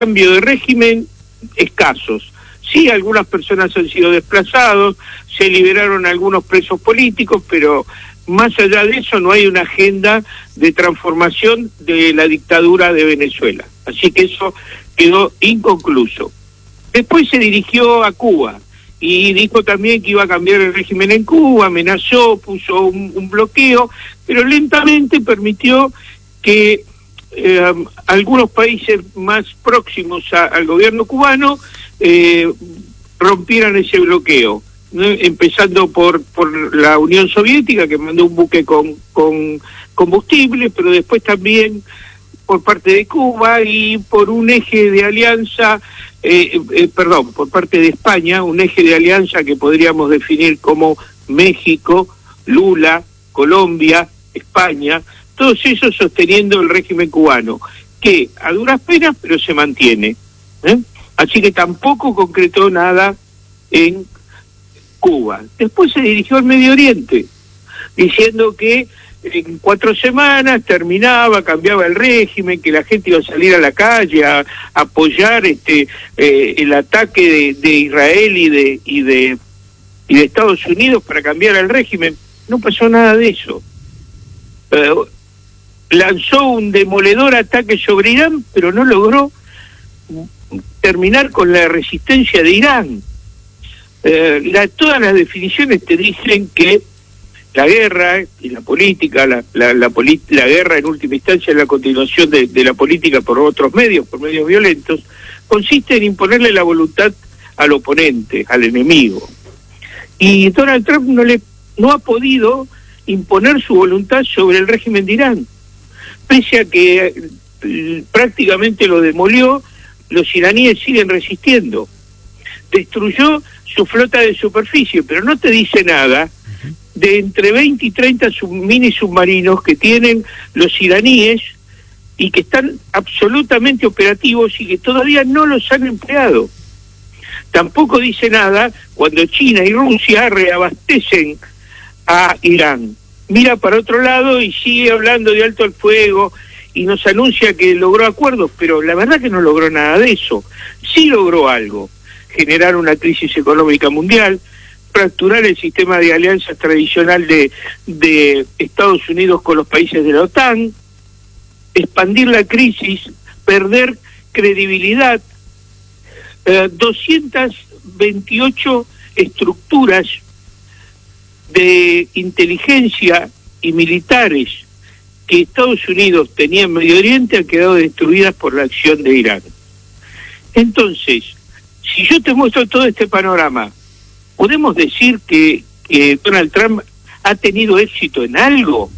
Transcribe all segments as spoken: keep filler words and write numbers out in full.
cambio de régimen escasos. Sí, algunas personas han sido desplazados, se liberaron algunos presos políticos, pero más allá de eso no hay una agenda de transformación de la dictadura de Venezuela. Así que eso quedó inconcluso. Después se dirigió a Cuba y dijo también que iba a cambiar el régimen en Cuba, amenazó, puso un, un bloqueo, pero lentamente permitió que eh, algunos países más próximos a, al gobierno cubano eh, rompieran ese bloqueo, ¿no? Empezando por por la Unión Soviética, que mandó un buque con, con combustible, pero después también por parte de Cuba y por un eje de alianza, eh, eh, perdón, por parte de España, un eje de alianza que podríamos definir como México, Lula, Colombia, España, todos ellos sosteniendo el régimen cubano, que a duras penas, pero se mantiene, ¿eh? Así que tampoco concretó nada en Cuba. Después se dirigió al Medio Oriente, diciendo que en cuatro semanas terminaba, cambiaba el régimen, que la gente iba a salir a la calle a, a apoyar este eh, el ataque de, de Israel y de y de y de Estados Unidos para cambiar el régimen. No pasó nada de eso. Eh, lanzó un demoledor ataque sobre Irán, pero no logró terminar con la resistencia de Irán. Eh, la, todas las definiciones te dicen que la guerra y la política, la, la, la, polit, la guerra en última instancia es la continuación de, de la política por otros medios, por medios violentos, consiste en imponerle la voluntad al oponente, al enemigo. Y Donald Trump no le no ha podido imponer su voluntad sobre el régimen de Irán, pese a que eh, prácticamente lo demolió. Los iraníes siguen resistiendo. Destruyó su flota de superficie, pero no te dice nada de entre veinte y treinta sub, mini submarinos que tienen los iraníes y que están absolutamente operativos y que todavía no los han empleado. Tampoco dice nada cuando China y Rusia reabastecen a Irán. Mira para otro lado y sigue hablando de alto el fuego y nos anuncia que logró acuerdos, pero la verdad que no logró nada de eso. Sí logró algo: generar una crisis económica mundial, fracturar el sistema de alianzas tradicional de, de Estados Unidos con los países de la OTAN, expandir la crisis, perder credibilidad, eh, doscientas veintiocho estructuras de inteligencia y militares que Estados Unidos tenía en Medio Oriente han quedado destruidas por la acción de Irán. Entonces, si yo te muestro todo este panorama, ¿podemos decir que, que Donald Trump ha tenido éxito en algo?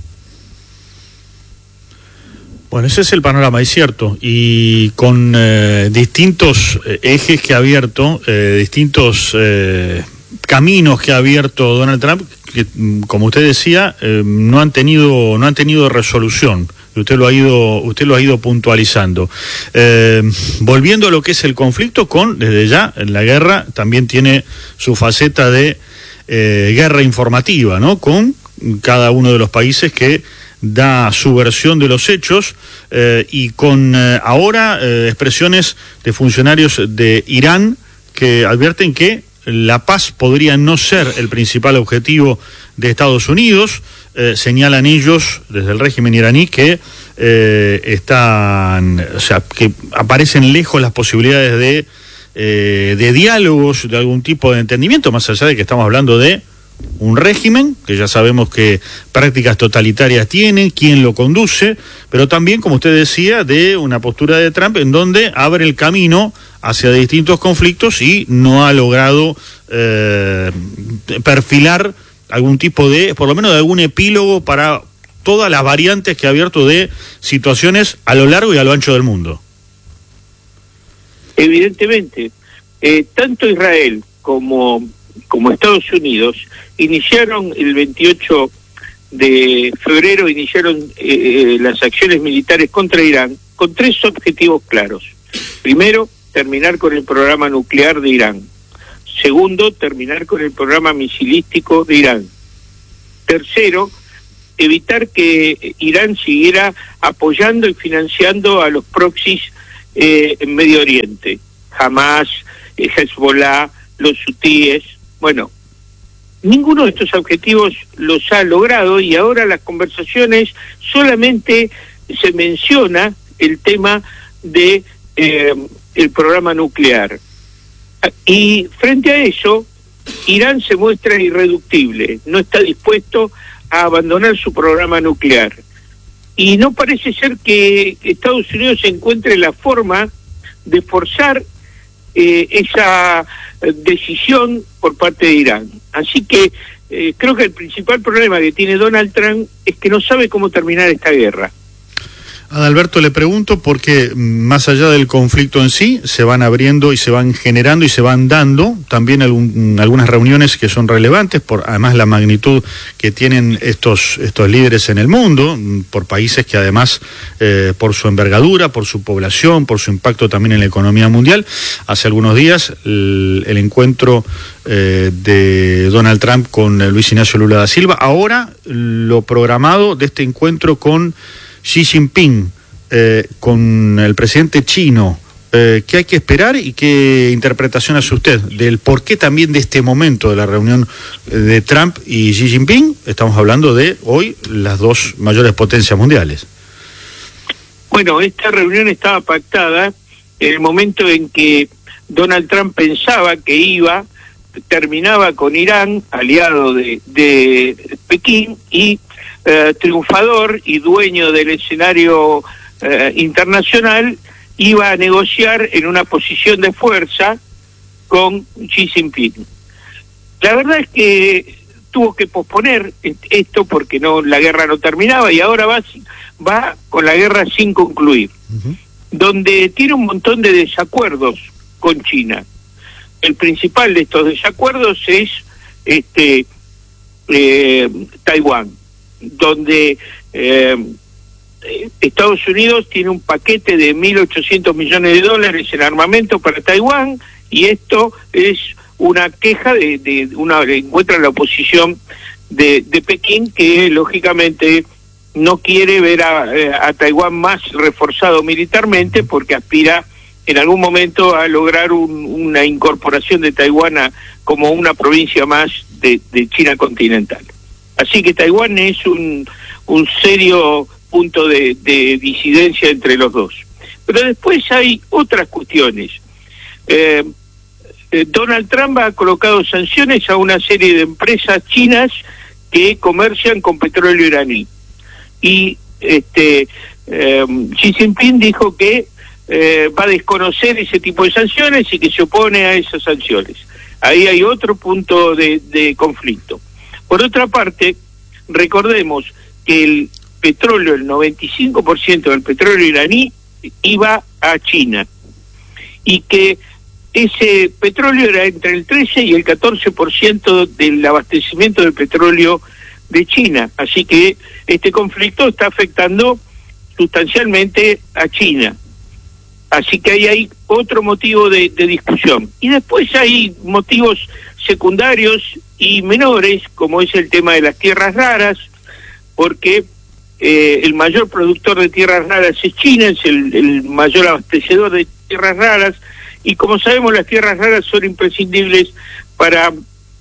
Bueno, ese es el panorama, es cierto, y con eh, distintos eh, ejes que ha abierto, eh, distintos eh, caminos que ha abierto Donald Trump, que, como usted decía, eh, no han tenido no han tenido resolución. Usted lo ha ido usted lo ha ido puntualizando. Eh, volviendo a lo que es el conflicto, con desde ya la guerra también tiene su faceta de eh, guerra informativa, ¿no? Con cada uno de los países que da su versión de los hechos, eh, y con eh, ahora eh, expresiones de funcionarios de Irán que advierten que la paz podría no ser el principal objetivo de Estados Unidos. Eh, señalan ellos, desde el régimen iraní, que eh, están, o sea, que aparecen lejos las posibilidades de, eh, de diálogos, de algún tipo de entendimiento, más allá de que estamos hablando de un régimen, que ya sabemos que prácticas totalitarias tienen, quién lo conduce, pero también, como usted decía, de una postura de Trump en donde abre el camino hacia distintos conflictos y no ha logrado eh, perfilar algún tipo de, por lo menos de algún epílogo para todas las variantes que ha abierto de situaciones a lo largo y a lo ancho del mundo. Evidentemente, eh, tanto Israel como, como Estados Unidos iniciaron el veintiocho de febrero, iniciaron eh, las acciones militares contra Irán con tres objetivos claros. Primero, terminar con el programa nuclear de Irán. Segundo, terminar con el programa misilístico de Irán. Tercero, evitar que Irán siguiera apoyando y financiando a los proxies eh, en Medio Oriente. Hamas, eh, Hezbollah, los hutíes, bueno, ninguno de estos objetivos los ha logrado y ahora las conversaciones solamente se menciona el tema de eh, el programa nuclear. Y frente a eso, Irán se muestra irreductible, no está dispuesto a abandonar su programa nuclear. Y no parece ser que Estados Unidos encuentre la forma de forzar eh, esa decisión por parte de Irán. Así que eh, creo que el principal problema que tiene Donald Trump es que no sabe cómo terminar esta guerra. Adalberto, le pregunto porque más allá del conflicto en sí, se van abriendo y se van generando y se van dando también algún, algunas reuniones que son relevantes, por además la magnitud que tienen estos, estos líderes en el mundo, por países que además, eh, por su envergadura, por su población, por su impacto también en la economía mundial. Hace algunos días el, el encuentro eh, de Donald Trump con Luis Ignacio Lula da Silva, ahora lo programado de este encuentro con Xi Jinping, eh, con el presidente chino, eh, ¿qué hay que esperar y qué interpretación hace usted del porqué también de este momento de la reunión de Trump y Xi Jinping? Estamos hablando de hoy las dos mayores potencias mundiales. Bueno, esta reunión estaba pactada en el momento en que Donald Trump pensaba que iba, terminaba con Irán, aliado de, de Pekín, y Eh, triunfador y dueño del escenario eh, internacional, iba a negociar en una posición de fuerza con Xi Jinping. La verdad es que tuvo que posponer esto porque no la guerra no terminaba y ahora va, va con la guerra sin concluir, uh-huh. donde tiene un montón de desacuerdos con China. El principal de estos desacuerdos es este eh, Taiwán, donde eh, Estados Unidos tiene un paquete de mil ochocientos millones de dólares en armamento para Taiwán, y esto es una queja de, de una encuentra la oposición de, de Pekín, que lógicamente no quiere ver a, a Taiwán más reforzado militarmente, porque aspira en algún momento a lograr un, una incorporación de Taiwán a, como una provincia más de, de China continental. Así que Taiwán es un, un serio punto de, de disidencia entre los dos. Pero después hay otras cuestiones. Eh, eh, Donald Trump ha colocado sanciones a una serie de empresas chinas que comercian con petróleo iraní. Y este eh, Xi Jinping dijo que eh, va a desconocer ese tipo de sanciones y que se opone a esas sanciones. Ahí hay otro punto de, de conflicto. Por otra parte, recordemos que el petróleo, el noventa y cinco por ciento del petróleo iraní iba a China, y que ese petróleo era entre el trece y el catorce por ciento del abastecimiento del petróleo de China. Así que este conflicto está afectando sustancialmente a China. Así que ahí hay otro motivo de, de discusión. Y después hay motivos secundarios y menores, como es el tema de las tierras raras, porque eh, el mayor productor de tierras raras es China, es el, el mayor abastecedor de tierras raras, y como sabemos las tierras raras son imprescindibles para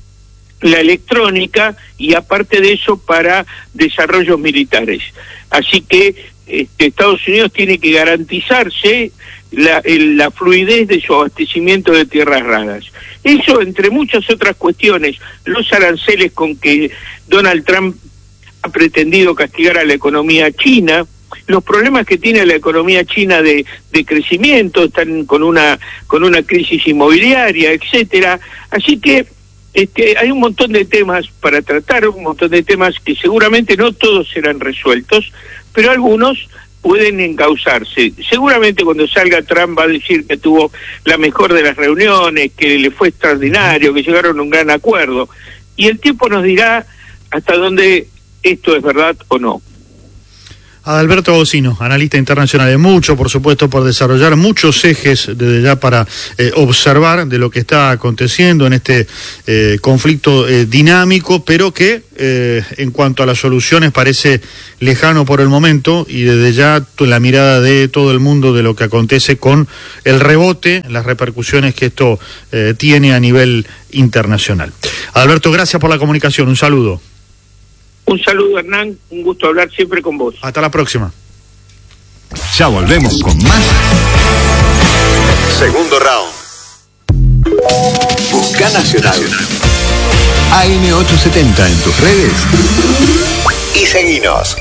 la electrónica y aparte de eso para desarrollos militares. Así que este, Estados Unidos tiene que garantizarse la, el, la fluidez de su abastecimiento de tierras raras. Eso, entre muchas otras cuestiones, los aranceles con que Donald Trump ha pretendido castigar a la economía china, los problemas que tiene la economía china de, de crecimiento, están con una con una crisis inmobiliaria, etcétera. Así que este, hay un montón de temas para tratar, un montón de temas que seguramente no todos serán resueltos, pero algunos pueden encauzarse. Seguramente cuando salga Trump va a decir que tuvo la mejor de las reuniones, que le fue extraordinario, que llegaron a un gran acuerdo, y el tiempo nos dirá hasta dónde esto es verdad o no. Adalberto Agosino, analista internacional, de mucho, por supuesto, por desarrollar, muchos ejes desde ya para eh, observar de lo que está aconteciendo en este eh, conflicto eh, dinámico, pero que eh, en cuanto a las soluciones parece lejano por el momento, y desde ya la mirada de todo el mundo de lo que acontece con el rebote, las repercusiones que esto eh, tiene a nivel internacional. Adalberto, gracias por la comunicación, un saludo. Un saludo, Hernán, un gusto hablar siempre con vos. Hasta la próxima. Ya volvemos con más. Segundo round. Busca Nacional. A M ochocientos setenta en tus redes y seguinos.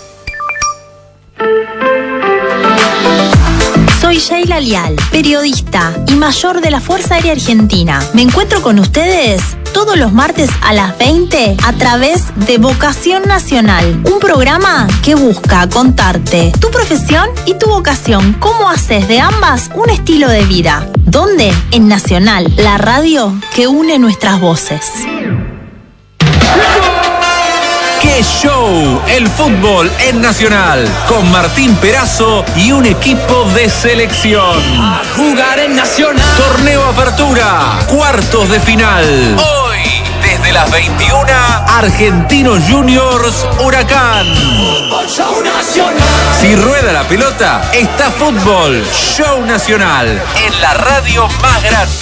Soy Sheila Lial, periodista y mayor de la Fuerza Aérea Argentina. Me encuentro con ustedes todos los martes a las veinte a través de Vocación Nacional, un programa que busca contarte tu profesión y tu vocación, cómo haces de ambas un estilo de vida. ¿Dónde? En Nacional, la radio que une nuestras voces. ¡Qué show! El fútbol en Nacional, con Martín Perazo y un equipo de selección. A jugar en Nacional. Torneo Apertura, cuartos de final. Hoy, desde las veintiuna, Argentinos Juniors Huracán. Fútbol Show Nacional. Si rueda la pelota, está Fútbol Show Nacional, en la radio más grande.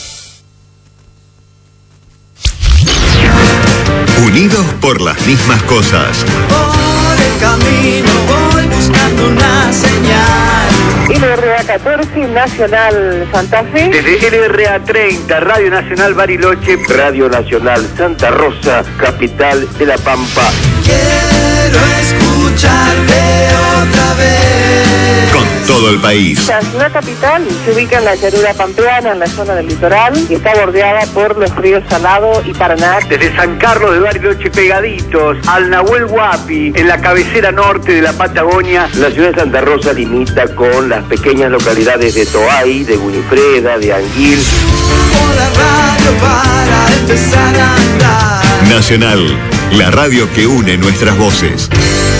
Unidos por las mismas cosas. Por el camino voy buscando una señal. L R A catorce, Nacional Santa Fe. Desde L R A treinta, Radio Nacional Bariloche, Radio Nacional Santa Rosa, capital de La Pampa. Quiero escucharte otra vez. Con todo el país. La ciudad capital se ubica en la llanura pampeana, en la zona del litoral, y está bordeada por los ríos Salado y Paraná. Desde San Carlos de Bariloche pegaditos al Nahuel Huapi, en la cabecera norte de la Patagonia. La ciudad de Santa Rosa limita con las pequeñas localidades de Toay, de Winifreda, de Anguil. Por la radio para empezar a andar. Nacional, la radio que une nuestras voces.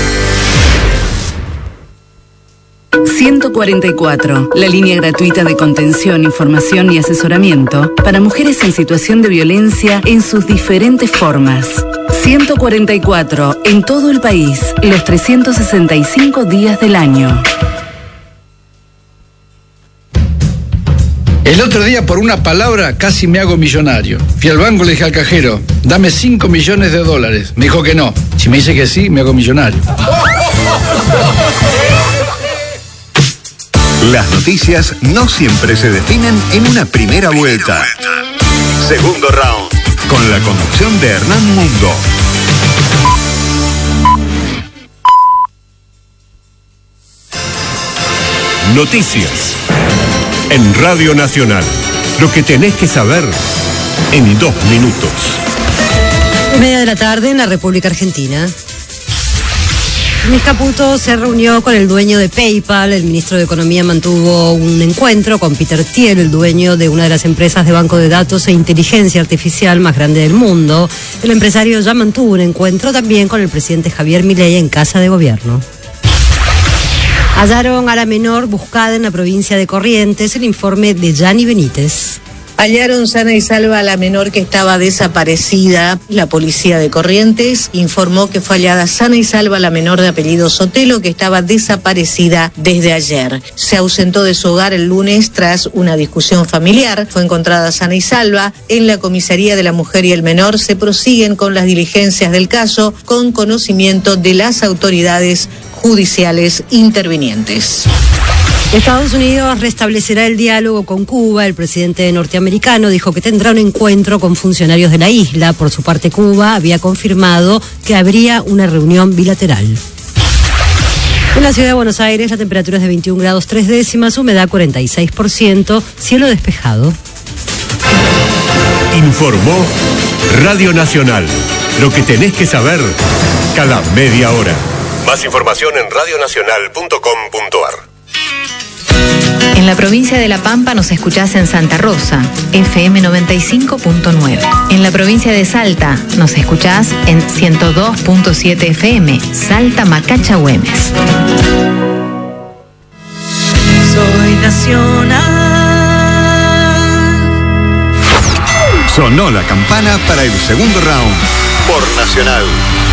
ciento cuarenta y cuatro, la línea gratuita de contención, información y asesoramiento para mujeres en situación de violencia en sus diferentes formas. ciento cuarenta y cuatro, en todo el país, los trescientos sesenta y cinco días del año. El otro día, por una palabra, casi me hago millonario. Fui al banco y le dije al cajero, dame cinco millones de dólares. Me dijo que no. Si me dice que sí, me hago millonario. Las noticias no siempre se definen en una primera vuelta. Segundo round, con la conducción de Hernán Mundo. Noticias en Radio Nacional. Lo que tenés que saber en dos minutos. Media de la tarde en la República Argentina. Luis Caputo se reunió con el dueño de PayPal. El ministro de Economía mantuvo un encuentro con Peter Thiel, el dueño de una de las empresas de banco de datos e inteligencia artificial más grande del mundo. El empresario ya mantuvo un encuentro también con el presidente Javier Milei en Casa de Gobierno. Hallaron a la menor buscada en la provincia de Corrientes. El informe de Yanni Benítez. Hallaron sana y salva a la menor que estaba desaparecida. La policía de Corrientes informó que fue hallada sana y salva la menor de apellido Sotelo, que estaba desaparecida desde ayer. Se ausentó de su hogar el lunes tras una discusión familiar. Fue encontrada sana y salva. En la comisaría de la mujer y el menor se prosiguen con las diligencias del caso con conocimiento de las autoridades judiciales intervinientes. Estados Unidos restablecerá el diálogo con Cuba. El presidente norteamericano dijo que tendrá un encuentro con funcionarios de la isla. Por su parte, Cuba había confirmado que habría una reunión bilateral. En la ciudad de Buenos Aires la temperatura es de veintiún grados tres décimas, humedad cuarenta y seis por ciento, cielo despejado. Informó Radio Nacional. Lo que tenés que saber cada media hora. Más información en radio nacional punto com punto a r. En la provincia de La Pampa nos escuchás en Santa Rosa, F M noventa y cinco punto nueve. En la provincia de Salta nos escuchás en ciento dos punto siete F M, Salta Macacha Güemes. Soy nacional. Sonó la campana para el segundo round por Nacional.